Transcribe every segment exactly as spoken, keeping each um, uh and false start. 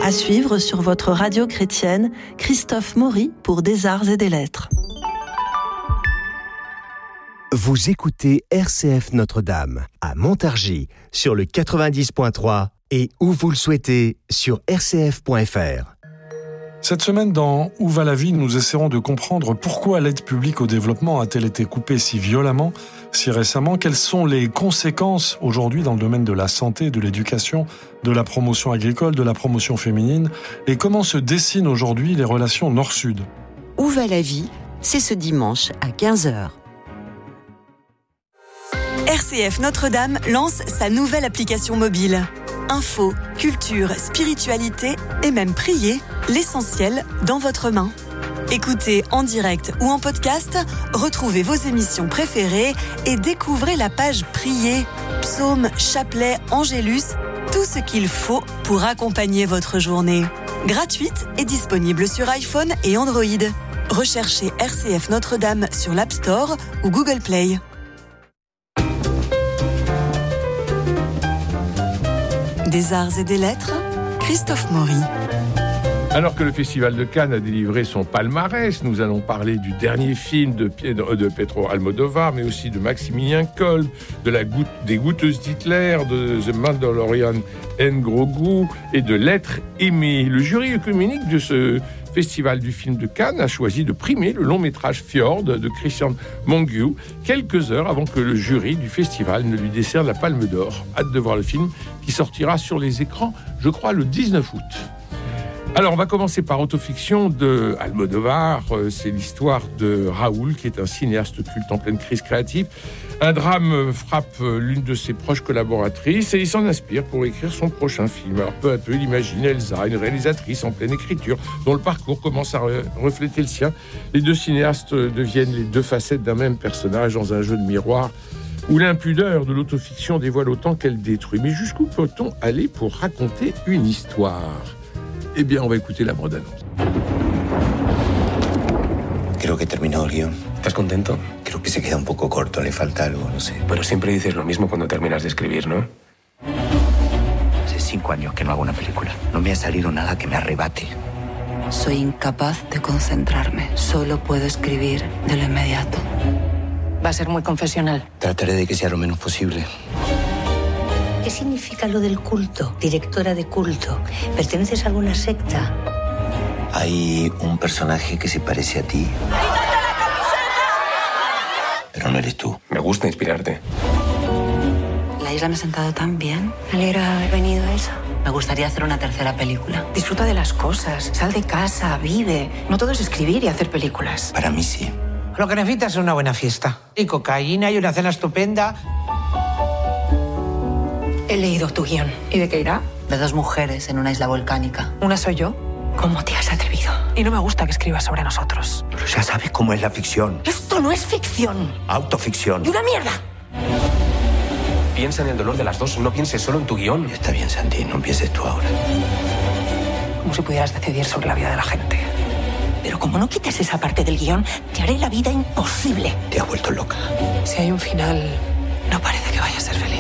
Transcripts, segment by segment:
À suivre sur votre radio chrétienne, Christophe Maury pour Des Arts et des Lettres. Vous écoutez R C F Notre-Dame à Montargis sur le quatre-vingt-dix point trois et où vous le souhaitez sur r c f point f r. Cette semaine, dans Où va la vie, nous essaierons de comprendre pourquoi l'aide publique au développement a-t-elle été coupée si violemment, si récemment. Quelles sont les conséquences aujourd'hui dans le domaine de la santé, de l'éducation, de la promotion agricole, de la promotion féminine, et comment se dessinent aujourd'hui les relations nord-sud. Où va la vie, c'est ce dimanche à quinze heures. R C F Notre-Dame lance sa nouvelle application mobile. Info, culture, spiritualité et même prier, l'essentiel dans votre main. Écoutez en direct ou en podcast, retrouvez vos émissions préférées et découvrez la page Prier, psaumes, chapelets, angélus, tout ce qu'il faut pour accompagner votre journée. Gratuite et disponible sur iPhone et Android. Recherchez R C F Notre-Dame sur l'App Store ou Google Play. Des Arts et des Lettres, Christophe Maury. Alors que le Festival de Cannes a délivré son palmarès, nous allons parler du dernier film de, Piedro, de Pedro Almodovar, mais aussi de Maximilien Kolb, de la goutte, des Goûteuses d'Hitler, de The Mandalorian and Grogu et de L'être aimé. Le jury œcuménique de ce Festival du film de Cannes a choisi de primer le long-métrage Fjord de Christian Mungiu, quelques heures avant que le jury du festival ne lui décerne la Palme d'Or. Hâte de voir le film qui sortira sur les écrans, je crois, le dix-neuf août. Alors, on va commencer par Autofiction de Almodovar. C'est l'histoire de Raoul, qui est un cinéaste culte en pleine crise créative. Un drame frappe l'une de ses proches collaboratrices et il s'en inspire pour écrire son prochain film. Alors, peu à peu, il imagine Elsa, une réalisatrice en pleine écriture, dont le parcours commence à refléter le sien. Les deux cinéastes deviennent les deux facettes d'un même personnage dans un jeu de miroir où l'impudeur de l'autofiction dévoile autant qu'elle détruit. Mais jusqu'où peut-on aller pour raconter une histoire ? Eh bien, on va écouter la bande-annonce. Creo que terminó el guión. ¿Estás contento? Creo que se queda un poco corto, le falta algo, no sé. Pero siempre dices lo mismo cuando terminas de escribir, ¿no? Hace cinco años que no hago una película. No me ha salido nada que me arrebate. Soy incapaz de concentrarme. Solo puedo escribir de lo inmediato. Va a ser muy confesional. Trataré de que sea lo menos posible. ¿Qué significa lo del culto? Directora de culto. ¿Perteneces a alguna secta? Hay un personaje que se parece a ti. Pero no eres tú. Me gusta inspirarte. La isla me ha sentado tan bien. Me alegra haber venido a eso. Me gustaría hacer una tercera película. Disfruta de las cosas. Sal de casa, vive. No todo es escribir y hacer películas. Para mí sí. Lo que necesitas es una buena fiesta. Y cocaína y una cena estupenda. He leído tu guión. ¿Y de qué irá? De dos mujeres en una isla volcánica. ¿Una soy yo? ¿Cómo te has atrevido? Y no me gusta que escribas sobre nosotros. Pero ya sabes cómo es la ficción. Esto no es ficción. Autoficción. ¡Y una mierda! Piensa en el dolor de las dos, no pienses solo en tu guión. Está bien, Santi, no pienses tú ahora. Como si pudieras decidir sobre la vida de la gente. Pero como no quites esa parte del guión, te haré la vida imposible. Te has vuelto loca. Si hay un final, no parece que vaya a ser feliz.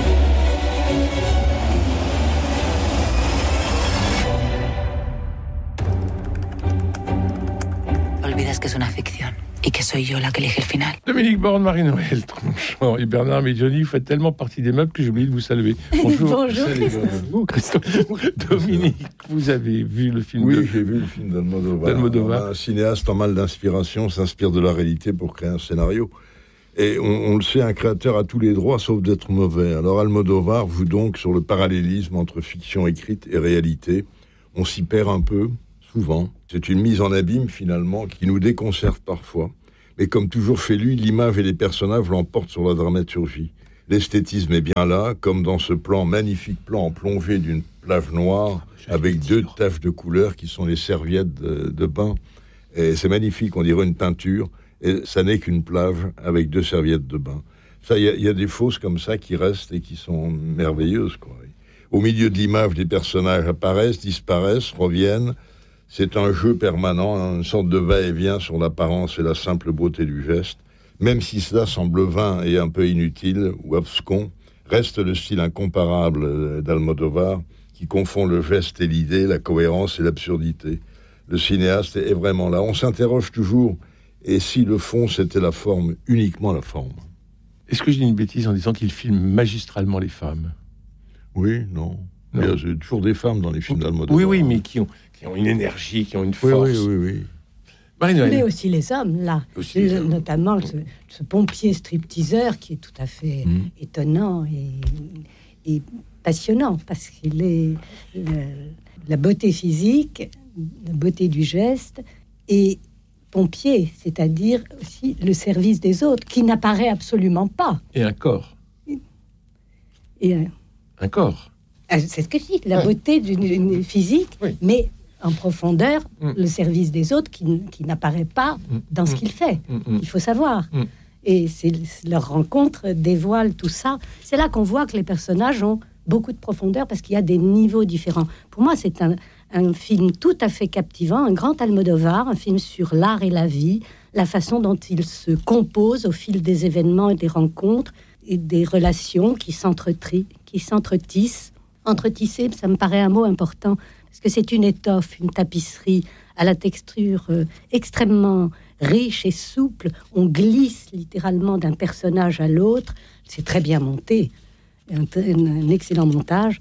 Olvidas que es una ficción y que soy yo la que elige el final. Dominique Borne, Marie-Noël Tranchant et Bernard Médioni, vous faites tellement partie des meubles que j'ai oublié de vous saluer. Bonjour. Bonjour, Bonjour Christophe. Dominique, vous avez vu le film Oui, de... j'ai vu le film d'Almodovar. d'Almodovar. Un cinéaste en mal d'inspiration s'inspire de la réalité pour créer un scénario. Et on, on le sait, un créateur a tous les droits sauf d'être mauvais. Alors Almodovar joue donc sur le parallélisme entre fiction écrite et réalité. On s'y perd un peu, souvent. C'est une mise en abîme, finalement, qui nous déconcerte parfois. Mais comme toujours fait lui, l'image et les personnages l'emportent sur la dramaturgie. L'esthétisme est bien là, comme dans ce plan, magnifique plan en plongée d'une plage noire, avec deux taches de couleur qui sont les serviettes de, de bain. Et c'est magnifique, on dirait une peinture. Et ça n'est qu'une plage avec deux serviettes de bain. Ça, il y, y a des fausses comme ça qui restent et qui sont merveilleuses, quoi. Au milieu de l'image, les personnages apparaissent, disparaissent, reviennent. C'est un jeu permanent, une sorte de va-et-vient sur l'apparence et la simple beauté du geste. Même si cela semble vain et un peu inutile ou abscon, reste le style incomparable d'Almodovar qui confond le geste et l'idée, la cohérence et l'absurdité. Le cinéaste est vraiment là. On s'interroge toujours, et si le fond, c'était la forme, uniquement la forme? Est-ce que je dis une bêtise en disant qu'il filme magistralement les femmes? Oui, non. non. Il y a toujours des femmes dans les films d'Almodovar. Oui, oui, mais qui ont, qui ont une énergie, qui ont une force. Oui, oui, oui. oui. Mais aussi les hommes, là. Aussi les hommes. Notamment ce, ce pompier stripteaseur qui est tout à fait mmh. étonnant et, et passionnant, parce qu'il est le, la beauté physique, la beauté du geste, et pompier, c'est-à-dire aussi le service des autres, qui n'apparaît absolument pas. Et un corps. Et un, un corps. C'est ce que je dis, la ouais. beauté d'une physique, oui. mais en profondeur, mm. le service des autres qui, qui n'apparaît pas mm. dans ce qu'il fait. Mm. Il faut savoir. Mm. Et c'est, leur rencontre dévoile tout ça. C'est là qu'on voit que les personnages ont beaucoup de profondeur parce qu'il y a des niveaux différents. Pour moi, c'est un, un film tout à fait captivant, un grand Almodovar, un film sur l'art et la vie, la façon dont il se compose au fil des événements et des rencontres et des relations qui, s'entretri- qui s'entretissent. Entretisser, ça me paraît un mot important. Parce que c'est une étoffe, une tapisserie à la texture euh, extrêmement riche et souple. On glisse littéralement d'un personnage à l'autre. C'est très bien monté, un, un, un excellent montage.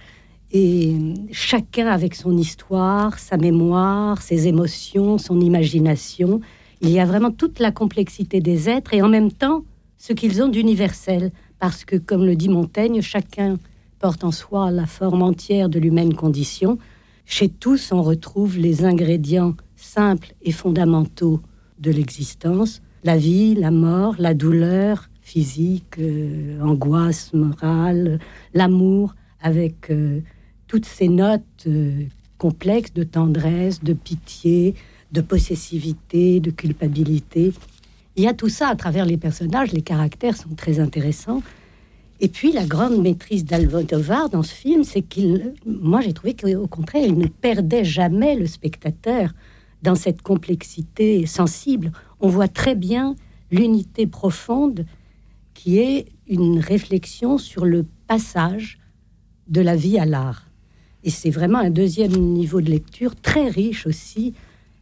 Et chacun avec son histoire, sa mémoire, ses émotions, son imagination. Il y a vraiment toute la complexité des êtres et en même temps ce qu'ils ont d'universel. Parce que, comme le dit Montaigne, chacun porte en soi la forme entière de l'humaine condition. Chez tous, on retrouve les ingrédients simples et fondamentaux de l'existence. La vie, la mort, la douleur physique, euh, angoisse morale, l'amour, avec euh, toutes ces notes euh, complexes de tendresse, de pitié, de possessivité, de culpabilité. Il y a tout ça à travers les personnages, les caractères sont très intéressants. Et puis, la grande maîtrise d'Almodovar dans ce film, c'est qu'il... Moi, j'ai trouvé qu'au contraire, il ne perdait jamais le spectateur dans cette complexité sensible. On voit très bien l'unité profonde qui est une réflexion sur le passage de la vie à l'art. Et c'est vraiment un deuxième niveau de lecture très riche aussi.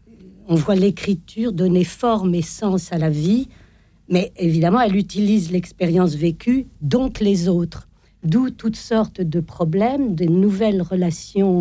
On voit l'écriture donner forme et sens à la vie, mais évidemment, elle utilise l'expérience vécue, donc les autres. D'où toutes sortes de problèmes, de nouvelles relations.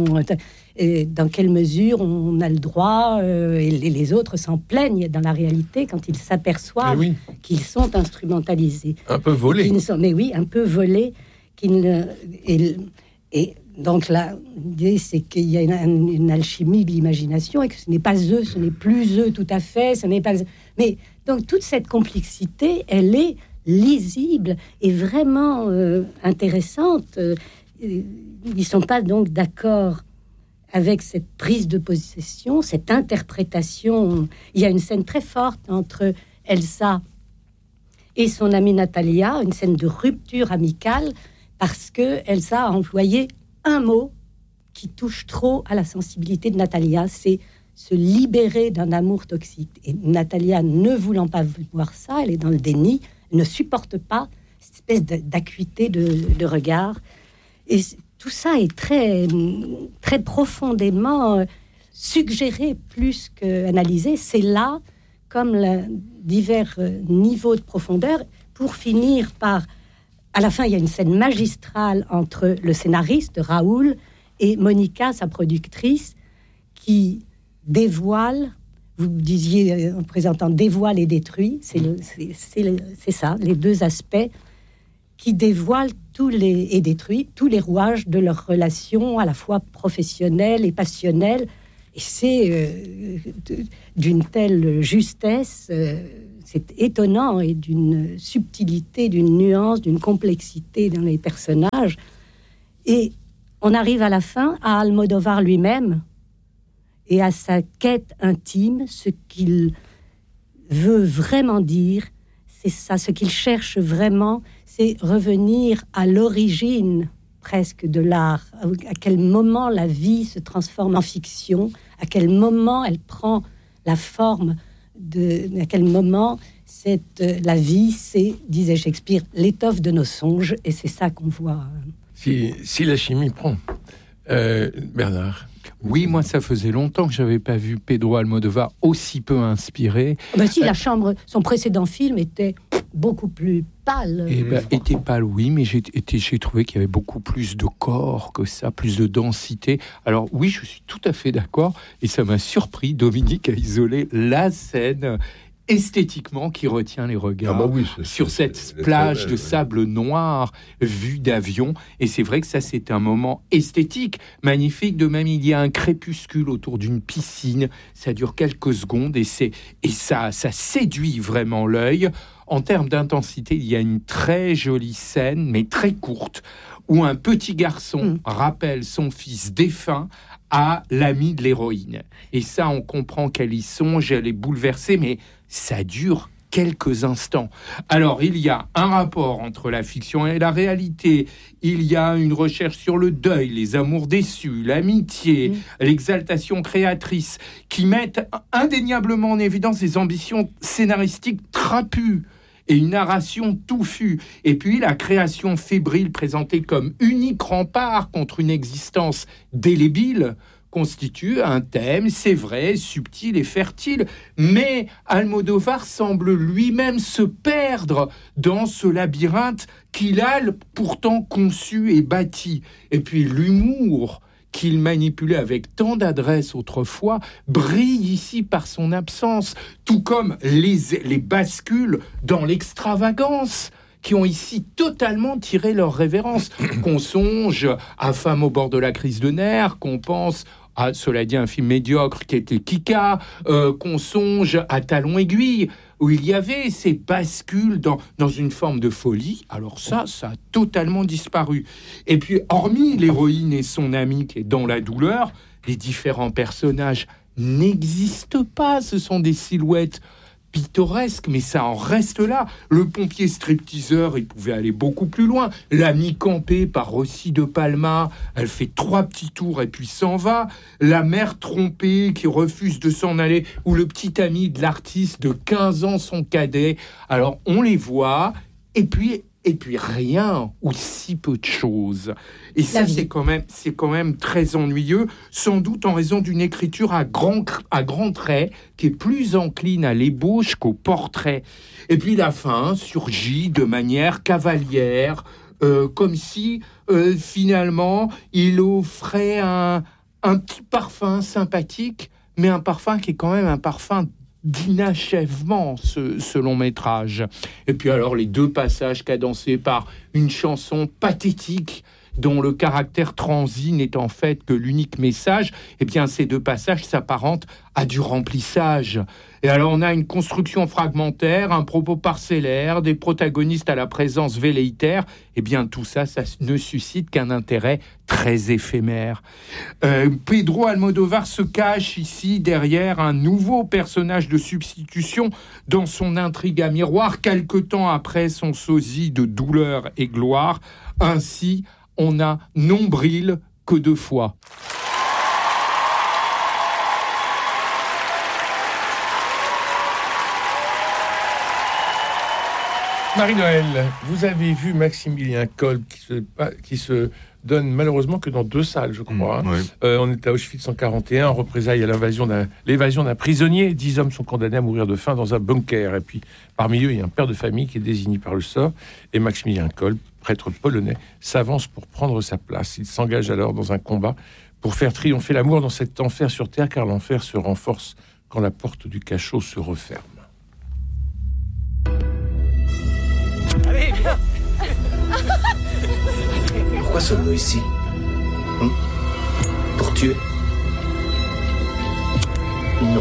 Et dans quelle mesure on a le droit, euh, et les autres s'en plaignent dans la réalité quand ils s'aperçoivent oui. qu'ils sont instrumentalisés. Un peu volés. Sont, mais oui, un peu volés. Qu'ils ne, et, et donc là, l'idée, c'est qu'il y a une, une alchimie de l'imagination et que ce n'est pas eux, ce n'est plus eux tout à fait, ce n'est pas... Mais donc toute cette complexité, elle est lisible et vraiment euh, intéressante. Ils ne sont pas donc d'accord avec cette prise de possession, cette interprétation. Il y a une scène très forte entre Elsa et son amie Natalia, une scène de rupture amicale, parce que Elsa a employé un mot qui touche trop à la sensibilité de Natalia, c'est se libérer d'un amour toxique. Et Natalia, ne voulant pas voir ça, elle est dans le déni, ne supporte pas cette espèce d'acuité de, de regard. Et tout ça est très, très profondément suggéré plus qu'analysé. C'est là, comme la, divers niveaux de profondeur, pour finir par... À la fin, il y a une scène magistrale entre le scénariste, Raoul, et Monica, sa productrice, qui dévoile, vous disiez en présentant, dévoile et détruit, c'est, le, c'est, c'est, le, c'est ça, les deux aspects qui dévoilent tous les, et détruit tous les rouages de leur relation, à la fois professionnelle et passionnelle. Et c'est euh, d'une telle justesse, euh, c'est étonnant, et d'une subtilité, d'une nuance, d'une complexité dans les personnages. Et on arrive à la fin à Almodovar lui-même et à sa quête intime. Ce qu'il veut vraiment dire, c'est ça, ce qu'il cherche vraiment, c'est revenir à l'origine presque de l'art, à quel moment la vie se transforme en fiction, à quel moment elle prend la forme de, à quel moment cette, la vie, c'est, disait Shakespeare, l'étoffe de nos songes, et c'est ça qu'on voit. Si, si la chimie prend. Euh, Bernard. Oui, moi, ça faisait longtemps que j'avais pas vu Pedro Almodovar aussi peu inspiré. Ben si, euh, La Chambre, son précédent film était beaucoup plus pâle. Eh ben, était pâle, oui, mais j'ai, été, j'ai trouvé qu'il y avait beaucoup plus de corps que ça, plus de densité. Alors oui, je suis tout à fait d'accord, et ça m'a surpris. Dominique a isolé la scène esthétiquement qui retient les regards ah bah oui, c'est, sur c'est, cette c'est, plage c'est de ouais. sable noir vue d'avion, et c'est vrai que ça c'est un moment esthétique magnifique. De même, il y a un crépuscule autour d'une piscine, ça dure quelques secondes et, c'est, et ça, ça séduit vraiment l'œil. En termes d'intensité, il y a une très jolie scène, mais très courte, où un petit garçon mmh. rappelle son fils défunt à l'ami de l'héroïne. Et ça, on comprend qu'elle y songe, elle est bouleversée, mais ça dure quelques instants. Alors, il y a un rapport entre la fiction et la réalité. Il y a une recherche sur le deuil, les amours déçus, l'amitié, mmh. l'exaltation créatrice, qui mettent indéniablement en évidence des ambitions scénaristiques trapues et une narration touffue. Et puis la création fébrile présentée comme unique rempart contre une existence délébile constitue un thème, c'est vrai, subtil et fertile. Mais Almodovar semble lui-même se perdre dans ce labyrinthe qu'il a pourtant conçu et bâti. Et puis l'humour qu'il manipulait avec tant d'adresse autrefois, brille ici par son absence, tout comme les, les bascules dans l'extravagance qui ont ici totalement tiré leur révérence. Qu'on songe à Femme au bord de la crise de nerfs, qu'on pense à, cela dit, un film médiocre qui était Kika, euh, qu'on songe à Talons aiguilles, où il y avait ces bascules dans, dans une forme de folie. Alors ça, ça a totalement disparu. Et puis, hormis l'héroïne et son ami qui est dans la douleur, les différents personnages n'existent pas. Ce sont des silhouettes pittoresque, mais ça en reste là. Le pompier stripteaseur, il pouvait aller beaucoup plus loin. L'ami campé par Rossi de Palma, elle fait trois petits tours et puis s'en va. La mère trompée qui refuse de s'en aller, ou le petit ami de l'artiste de quinze ans, son cadet. Alors on les voit, et puis et puis rien, ou si peu de choses. Et ça, c'est quand même, c'est quand même très ennuyeux, sans doute en raison d'une écriture à grands à grands traits, qui est plus encline à l'ébauche qu'au portrait. Et puis la fin surgit de manière cavalière, euh, comme si, euh, finalement, il offrait un, un petit parfum sympathique, mais un parfum qui est quand même un parfum d'inachèvement, ce, ce long métrage. Et puis alors les deux passages cadencés par une chanson pathétique dont le caractère transi n'est en fait que l'unique message, eh bien ces deux passages s'apparentent à du remplissage. Et alors on a une construction fragmentaire, un propos parcellaire, des protagonistes à la présence velléitaire. Eh bien tout ça, ça ne suscite qu'un intérêt très éphémère. Euh, Pedro Almodovar se cache ici derrière un nouveau personnage de substitution dans son intrigue à miroir, quelque temps après son sosie de douleur et gloire. Ainsi, on a nombril que deux fois. Marie-Noël, vous avez vu Maximilien Kolb qui se, qui se donne malheureusement que dans deux salles, je crois. Mmh, oui. euh, on est à Auschwitz en quarante et un, en représailles à l'invasion d'un, l'évasion d'un prisonnier. Dix hommes sont condamnés à mourir de faim dans un bunker. Et puis, parmi eux, il y a un père de famille qui est désigné par le sort. Et Maximilien Kolb, prêtre polonais, s'avance pour prendre sa place. Il s'engage alors dans un combat pour faire triompher l'amour dans cet enfer sur terre, car l'enfer se renforce quand la porte du cachot se referme. Allez, viens. Pourquoi sommes-nous ici hum Pour tuer? Non.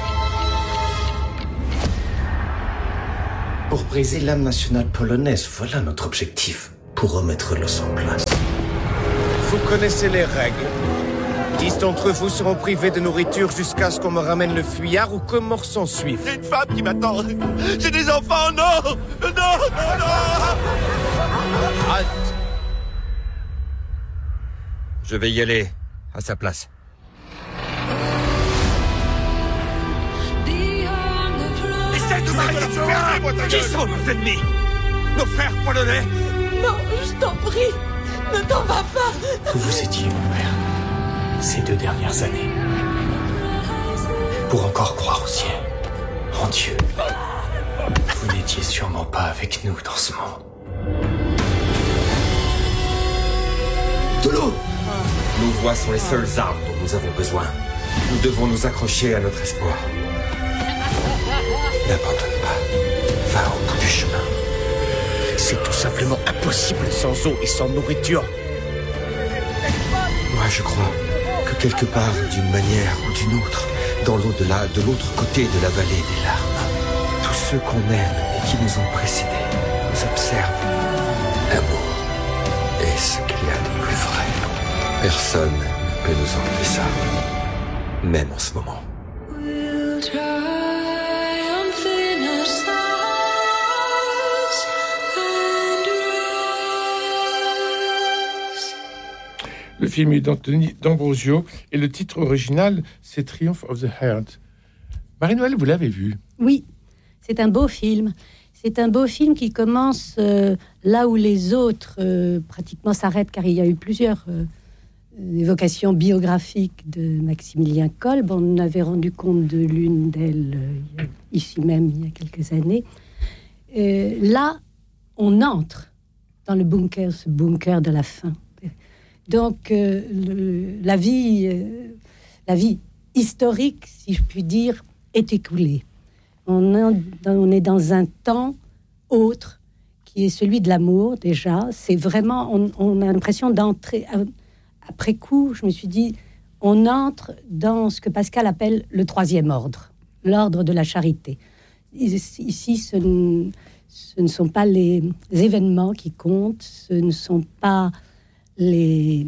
Pour briser l'âme nationale polonaise, voilà notre objectif. Pour remettre l'os en place. Vous connaissez les règles. Dix d'entre vous seront privés de nourriture jusqu'à ce qu'on me ramène le fuyard ou que mort s'en suive. J'ai une femme qui m'attend. J'ai des enfants. Non, non, non, non. Halte. Je vais y aller à sa place. Essaye de m'arrêter de fermer, moi, ta gueule. Qui sont nos ennemis? Nos frères polonais? Non, je t'en prie, ne t'en vas pas. Vous vous étiez mon père. ces deux dernières années. Pour encore croire au ciel, en Dieu. Vous n'étiez sûrement pas avec nous dans ce monde. Toulouse! Nos voix sont les seules armes dont nous avons besoin. Nous devons nous accrocher à notre espoir. N'abandonne pas. Va au bout du chemin. C'est tout simplement impossible sans eau et sans nourriture. Moi, je crois que quelque part, d'une manière ou d'une autre, dans l'au-delà, de l'autre côté de la vallée des larmes, tous ceux qu'on aime et qui nous ont précédés nous observent. L'amour est ce qu'il y a de plus vrai. Personne ne peut nous enlever ça, même en ce moment. Le film est d'Anthony D'Ambrosio et le titre original, c'est Triumph of the Heart. Marie-Noël, vous l'avez vu? Oui, c'est un beau film. C'est un beau film qui commence euh, là où les autres euh, pratiquement s'arrêtent, car il y a eu plusieurs euh, évocations biographiques de Maximilien Kolb. On avait rendu compte de l'une d'elles euh, ici même il y a quelques années. Euh, là, on entre dans le bunker, ce bunker de la fin. Donc, euh, le, la vie, euh, la vie historique, si je puis dire, est écoulée. On, a, on est dans un temps autre, qui est celui de l'amour, déjà. C'est vraiment, on, on a l'impression d'entrer... Après coup, je me suis dit, on entre dans ce que Pascal appelle le troisième ordre, l'ordre de la charité. Ici, ce ne, ce ne sont pas les événements qui comptent, ce ne sont pas les,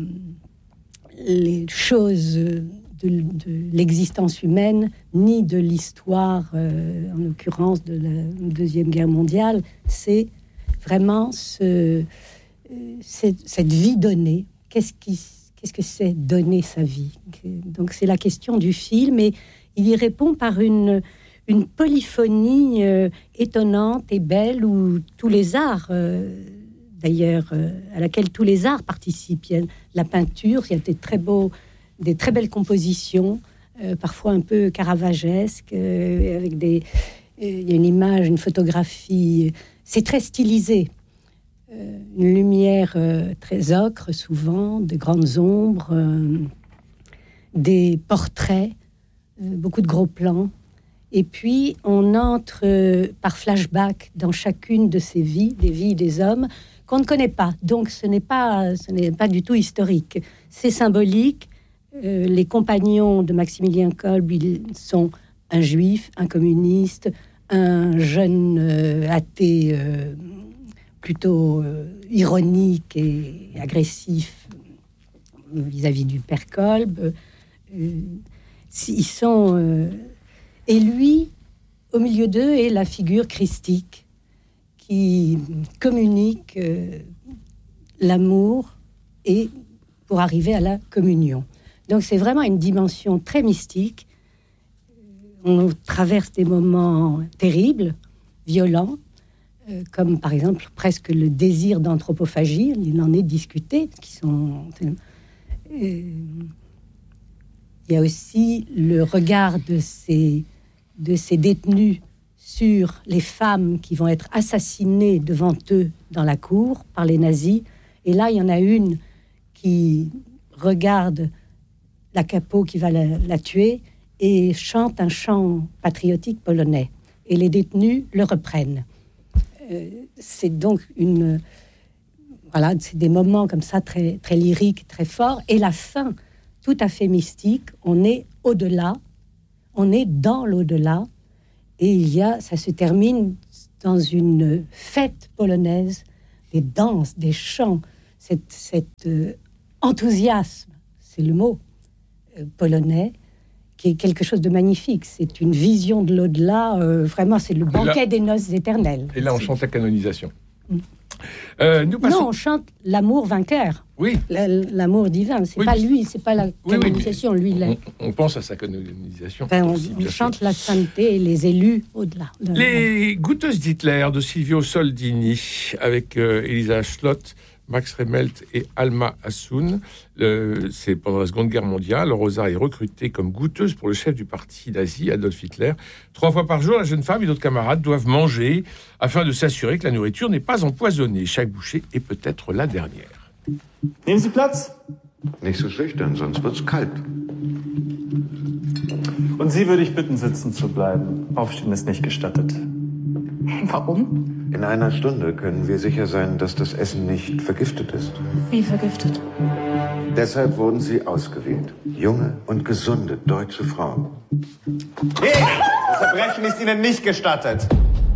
les choses de, de l'existence humaine, ni de l'histoire, euh, en l'occurrence de la Deuxième Guerre mondiale. C'est vraiment ce, cette, cette vie donnée. Qu'est-ce, qui, qu'est-ce que c'est donner sa vie? Donc c'est la question du film, et il y répond par une, une polyphonie euh, étonnante et belle, où tous les arts... Euh, d'ailleurs, euh, à laquelle tous les arts participent. Il y a la peinture, il y a des très, beaux, des très belles compositions, euh, parfois un peu caravagesques, euh, avec des... Euh, il y a une image, une photographie, c'est très stylisé. Euh, une lumière euh, très ocre, souvent, de grandes ombres, euh, des portraits, euh, beaucoup de gros plans. Et puis, on entre euh, par flashback dans chacune de ces vies, des vies des hommes, qu'on ne connaît pas. Donc, ce n'est pas, ce n'est pas du tout historique. C'est symbolique. Euh, les compagnons de Maximilien Kolb, ils sont un juif, un communiste, un jeune euh, athée euh, plutôt euh, ironique et agressif vis-à-vis du père Kolb. Euh, ils sont... Euh, et lui, au milieu d'eux, est la figure christique qui communique euh, l'amour et pour arriver à la communion. Donc c'est vraiment une dimension très mystique. On traverse des moments terribles, violents, euh, comme par exemple presque le désir d'anthropophagie. Il en est discuté. Qui sont, euh, il y a aussi le regard de ces, de ces détenus sur les femmes qui vont être assassinées devant eux dans la cour par les nazis. Et là, il y en a une qui regarde la capo qui va la, la tuer et chante un chant patriotique polonais. Et les détenus le reprennent. Euh, c'est donc une... Voilà, c'est des moments comme ça très, très lyriques, très forts. Et la fin, tout à fait mystique. On est au-delà. On est dans l'au-delà. Et il y a, ça se termine dans une fête polonaise, des danses, des chants, cet, cet euh, enthousiasme, c'est le mot, euh, polonais, qui est quelque chose de magnifique. C'est une vision de l'au-delà, euh, vraiment, c'est le banquet là, des noces éternelles. Et là, on chante la canonisation. Mm. Euh, nous passons... Non, on chante l'amour vainqueur. Oui. L'amour divin. C'est oui, pas lui, c'est pas la canonisation. Oui, oui, lui, la... on, on pense à sa canonisation. Enfin, aussi, on on chante la sainteté et les élus au-delà. Les Goûteuses d'Hitler de Silvio Soldini avec euh, Elisa Schlott Max Remmelt et Alma Hassoun. Le, c'est pendant la Seconde Guerre mondiale. Rosa est recrutée comme goûteuse pour le chef du parti nazi, Adolf Hitler. Trois fois par jour, la jeune femme et d'autres camarades doivent manger afin de s'assurer que la nourriture n'est pas empoisonnée. Chaque bouchée est peut-être la dernière. Nehmen Sie Platz. Nicht so schüchtern, sonst wird's kalt. Und Sie würde ich bitten, sitzen zu bleiben. Aufstehen ist nicht gestattet. Warum? In einer Stunde können wir sicher sein, dass das Essen nicht vergiftet ist. Wie vergiftet? Deshalb wurden Sie ausgewählt. Junge und gesunde deutsche Frauen. Hey! Das Verbrechen ist Ihnen nicht gestattet.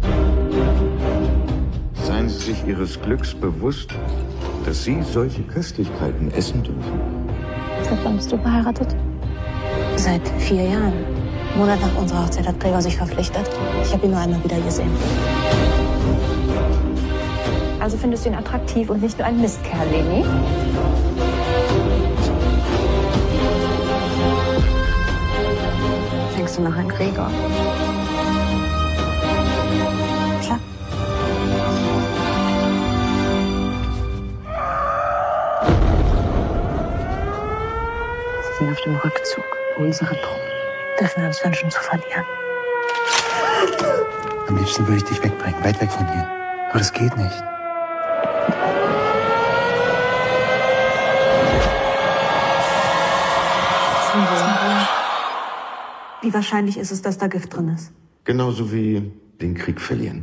Seien Sie sich Ihres Glücks bewusst, dass Sie solche Köstlichkeiten essen dürfen. Seit wann bist du verheiratet? Seit vier Jahren. Einen Monat nach unserer Hochzeit hat Gregor sich verpflichtet. Ich habe ihn nur einmal wieder gesehen. Also findest du ihn attraktiv und nicht nur ein Mistkerl, Leni? Denkst du noch an Gregor? Klar. Sie sind auf dem Rückzug. Unsere Truppen dürfen uns wünschen zu verlieren. Am liebsten würde ich dich wegbringen, weit weg von hier. Aber das geht nicht. Wie wahrscheinlich ist es, dass da Gift drin ist? Genauso wie den Krieg verlieren.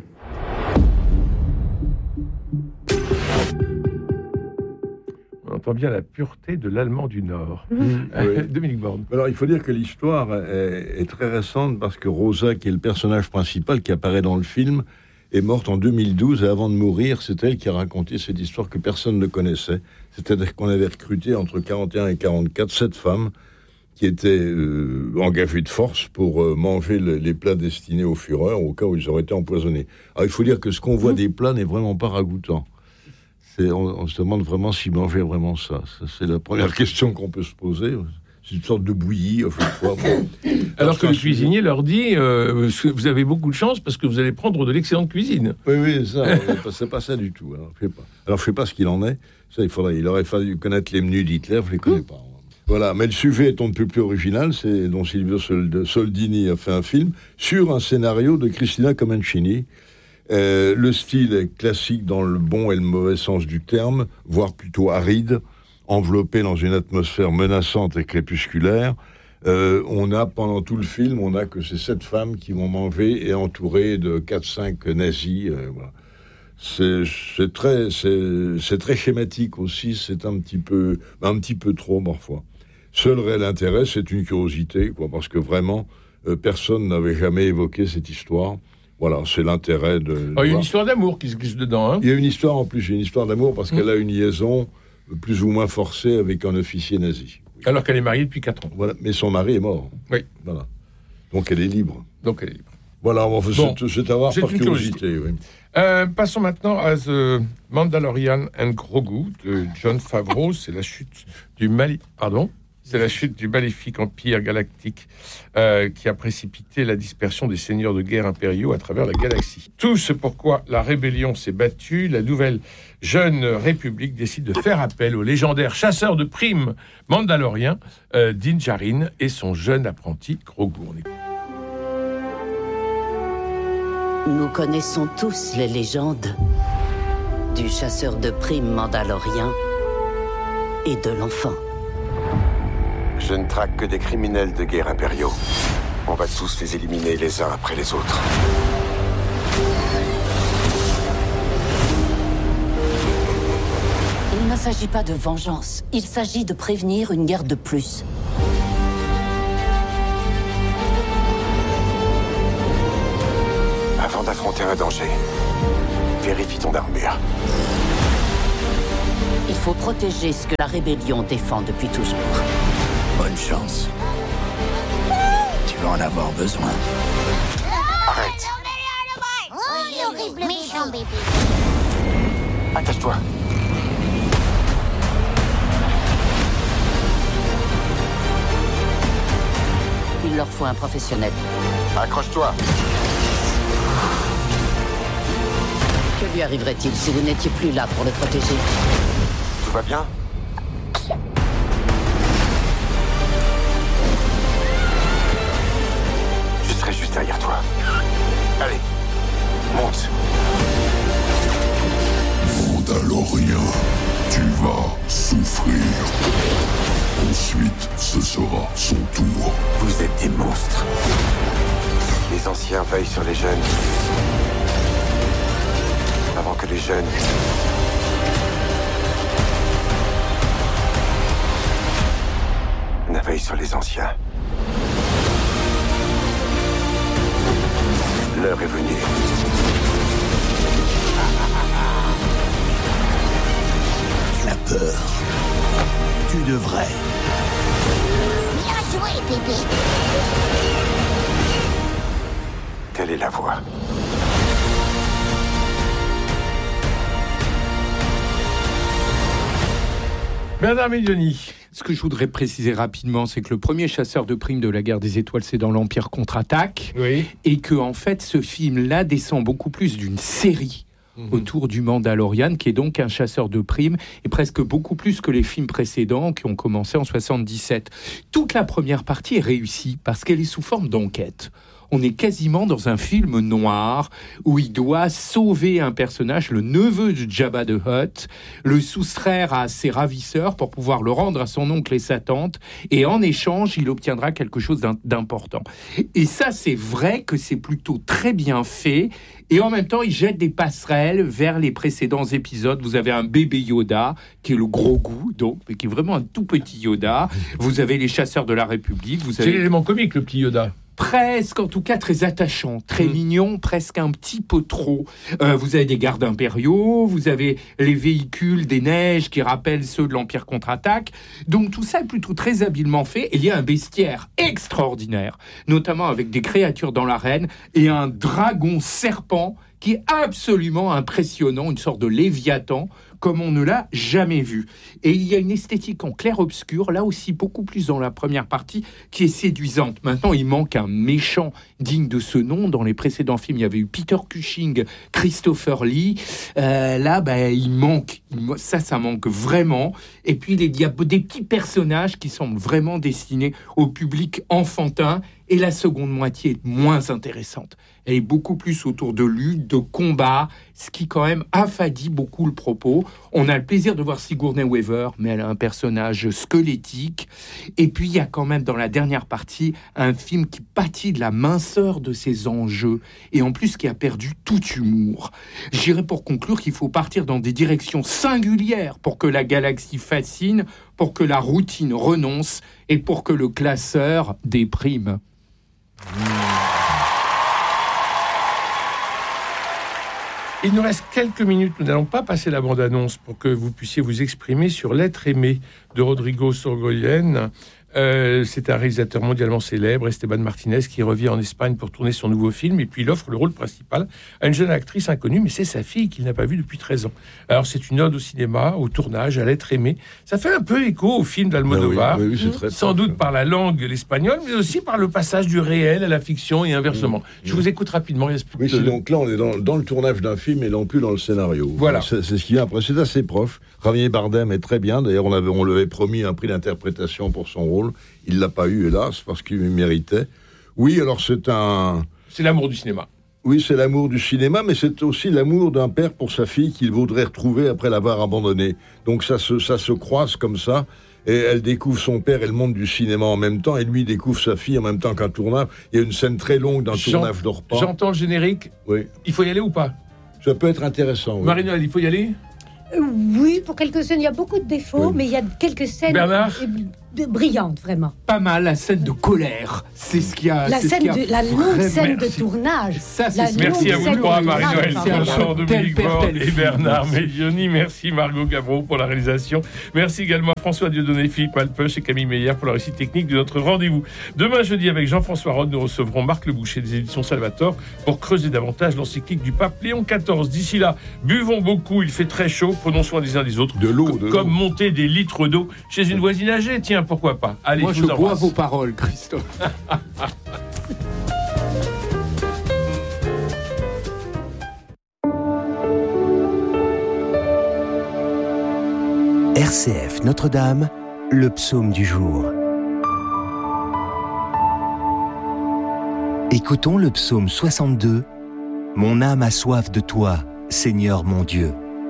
On entend bien la pureté de l'Allemand du Nord. Mmh. Oui. Dominique Borne. Alors, il faut dire que l'histoire est, est très récente parce que Rosa, qui est le personnage principal qui apparaît dans le film, est morte en deux mille douze et avant de mourir, c'est elle qui a raconté cette histoire que personne ne connaissait. C'est-à-dire qu'on avait recruté entre quarante et un et quarante-quatre sept femmes qui étaient euh, engagées de force pour euh, manger le, les plats destinés aux Führers au cas où ils auraient été empoisonnés. Alors, il faut dire que ce qu'on voit des plats n'est vraiment pas ragoûtant. C'est, on, on se demande vraiment s'ils mangeaient vraiment ça. ça. C'est la première question qu'on peut se poser. C'est une sorte de bouillie, à chaque fois. Bon. Alors que le cuisinier leur dit euh, vous avez beaucoup de chance parce que vous allez prendre de l'excellente cuisine. Oui, oui, ça, c'est pas ça du tout. Alors, je sais pas. Alors, je sais pas ce qu'il en est. Ça, il faudrait, il aurait fallu connaître les menus d'Hitler, je les connais pas. Voilà, mais le sujet est un peu plus original, c'est dont Silvio Soldini a fait un film sur un scénario de Cristina Comencini. Euh, le style est classique dans le bon et le mauvais sens du terme, voire plutôt aride, enveloppé dans une atmosphère menaçante et crépusculaire. Euh, on a, pendant tout le film, on a que ces sept femmes qui vont manger et entourées de quatre cinq nazis. Euh, voilà. C'est, c'est, très, c'est, c'est très schématique aussi, c'est un petit peu, un petit peu trop parfois. Seul réel intérêt, c'est une curiosité, quoi, parce que vraiment, euh, personne n'avait jamais évoqué cette histoire. Voilà, c'est l'intérêt de... de oh, il y a une histoire d'amour qui se glisse dedans. Hein. Il y a une histoire en plus, il y a une histoire d'amour parce mmh. qu'elle a une liaison plus ou moins forcée avec un officier nazi. Oui. Alors qu'elle est mariée depuis quatre ans. Voilà, mais son mari est mort. Oui. Voilà. Donc elle est libre. Donc elle est libre. Voilà, on va bon, c'est, c'est à voir c'est par une curiosité. curiosité. Oui. Euh, passons maintenant à The Mandalorian and Grogu de Jon Favreau. C'est la chute du Mali... Pardon C'est la chute du maléfique empire galactique euh, qui a précipité la dispersion des seigneurs de guerre impériaux à travers la galaxie. Tout ce pourquoi la rébellion s'est battue, la nouvelle jeune république décide de faire appel au légendaire chasseur de primes mandalorien euh, Din Djarin et son jeune apprenti Grogu. Nous connaissons tous les légendes du chasseur de primes mandalorien et de l'enfant. Je ne traque que des criminels de guerre impériaux. On va tous les éliminer les uns après les autres. Il ne s'agit pas de vengeance. Il s'agit de prévenir une guerre de plus. Avant d'affronter un danger, vérifie ton armure. Il faut protéger ce que la rébellion défend depuis toujours. Bonne chance. Tu vas en avoir besoin. Arrête. Oh, horrible méchant bébé. Attache-toi. Il leur faut un professionnel. Accroche-toi. Que lui arriverait-il si vous n'étiez plus là pour le protéger ? va bien? Je serai juste derrière toi. Allez, monte. Mandalorien, tu vas souffrir. Ensuite, ce sera son tour. Vous êtes des monstres. Les anciens veillent sur les jeunes. Avant que les jeunes ne veillent sur les anciens. L'heure est venue. Tu as peur. Tu devrais. Bien joué, bébé. Quelle est la voie? Bernard Mélioni. Ce que je voudrais préciser rapidement, c'est que le premier chasseur de primes de la guerre des étoiles, c'est dans l'Empire contre-attaque. Oui. Et que, en fait, ce film-là descend beaucoup plus d'une série mmh. autour du Mandalorian, qui est donc un chasseur de primes, et presque beaucoup plus que les films précédents qui ont commencé en soixante-dix-sept. Toute la première partie est réussie parce qu'elle est sous forme d'enquête. On est quasiment dans un film noir où il doit sauver un personnage, le neveu de Jabba the Hutt, le soustraire à ses ravisseurs pour pouvoir le rendre à son oncle et sa tante, et en échange, il obtiendra quelque chose d'important. Et ça, c'est vrai que c'est plutôt très bien fait, et en même temps, il jette des passerelles vers les précédents épisodes. Vous avez un bébé Yoda, qui est le gros goût, donc, mais qui est vraiment un tout petit Yoda. Vous avez les chasseurs de la République. Vous avez... C'est l'élément comique, le petit Yoda. Presque, en tout cas très attachant, très mmh. mignon, presque un petit peu trop. Euh, vous avez des gardes impériaux, vous avez les véhicules des neiges qui rappellent ceux de l'Empire contre-attaque. Donc tout ça est plutôt très habilement fait. Et il y a un bestiaire extraordinaire, notamment avec des créatures dans l'arène et un dragon serpent qui est absolument impressionnant, une sorte de léviathan, comme on ne l'a jamais vu. Et il y a une esthétique en clair-obscur, là aussi beaucoup plus dans la première partie, qui est séduisante. Maintenant, il manque un méchant digne de ce nom. Dans les précédents films, il y avait eu Peter Cushing, Christopher Lee. Euh, là, bah, il manque. Ça, ça manque vraiment. Et puis, il y a des petits personnages qui semblent vraiment destinés au public enfantin. Et la seconde moitié est moins intéressante. Elle est beaucoup plus autour de lutte, de combat, ce qui quand même affadit beaucoup le propos. On a le plaisir de voir Sigourney Weaver, mais elle a un personnage squelettique. Et puis il y a quand même dans la dernière partie un film qui pâtit de la minceur de ses enjeux et en plus qui a perdu tout humour. J'irais pour conclure qu'il faut partir dans des directions singulières pour que la galaxie fascine, pour que la routine renonce et pour que le classeur déprime. Il nous reste quelques minutes. Nous n'allons pas passer la bande-annonce pour que vous puissiez vous exprimer sur L'être aimé de Rodrigo Sorogoyen. Euh, c'est un réalisateur mondialement célèbre, Esteban Martinez, qui revient en Espagne pour tourner son nouveau film, et puis il offre le rôle principal à une jeune actrice inconnue, mais c'est sa fille qu'il n'a pas vue depuis treize ans. Alors c'est une ode au cinéma, au tournage, à l'être aimé. Ça fait un peu écho au film d'Almodovar, oui, oui, oui, c'est sans doute par la langue, l'espagnol, mais aussi par le passage du réel à la fiction et inversement. Mmh. Je vous écoute rapidement. Il oui, c'est donc là, on est dans, dans le tournage d'un film et non plus dans le scénario. Voilà. C'est, c'est ce qui vient après. C'est assez proche. Javier Bardem est très bien. D'ailleurs, on, avait, on lui avait promis un prix d'interprétation pour son rôle. Il ne l'a pas eu, hélas, parce qu'il méritait. Oui, alors c'est un... C'est l'amour du cinéma. Oui, c'est l'amour du cinéma, mais c'est aussi l'amour d'un père pour sa fille qu'il voudrait retrouver après l'avoir abandonnée. Donc ça se, ça se croise comme ça, et elle découvre son père et le monde du cinéma en même temps, et lui découvre sa fille en même temps qu'un tournage. Il y a une scène très longue d'un J'ent... tournage de repas. J'entends le générique. Oui. Il faut y aller ou pas? Ça peut être intéressant. Oui. Marina, il faut y aller? euh, Oui, pour quelques scènes. Il y a beaucoup de défauts, oui. mais il y a quelques scènes... Bernard brillante, vraiment. Pas mal, la scène de colère. C'est ce qui a... La, c'est scène ce qui a de, la longue Merci. scène de tournage. Ça, c'est la merci à vous trois, Marie-Noël Sanson, Dominique Borde et Bernard Merci. Mélioni. Merci Margot Gavron pour la réalisation. Merci également à François Dieudonné, Philippe Malpeuch et Camille Meyer pour la réussite technique de notre rendez-vous. Demain, jeudi, avec Jean-François Rode, nous recevrons Marc Le Boucher des éditions Salvator pour creuser davantage l'encyclique du pape Léon quatorze. D'ici là, buvons beaucoup, il fait très chaud, prenons soin des uns des autres. De l'eau, de Comme l'eau. monter des litres d'eau chez une voisine âgée, tiens, pourquoi pas. Allez, moi, je, je bois vos paroles, Christophe. R C F Notre-Dame, le psaume du jour. Écoutons le psaume soixante-deux. Mon âme a soif de toi, Seigneur mon Dieu.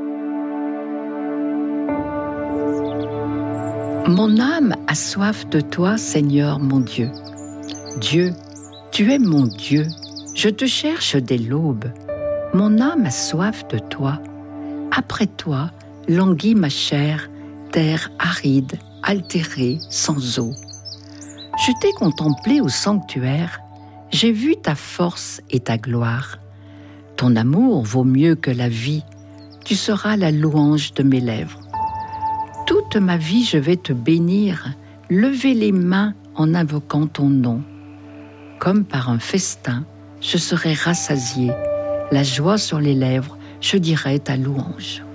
Mon âme a soif de toi, Seigneur mon Dieu. Dieu, tu es mon Dieu, je te cherche dès l'aube. Mon âme a soif de toi. Après toi, languit ma chair, terre aride, altérée, sans eau. Je t'ai contemplé au sanctuaire, j'ai vu ta force et ta gloire. Ton amour vaut mieux que la vie, tu seras la louange de mes lèvres. Toute ma vie je vais te bénir, lever les mains en invoquant ton nom. Comme par un festin, je serai rassasié, la joie sur les lèvres, je dirai ta louange.